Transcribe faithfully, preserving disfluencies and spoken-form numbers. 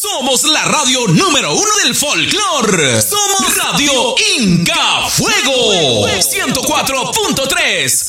Somos la radio número uno del folclore. Somos Radio Inca Fuego ciento cuatro punto tres.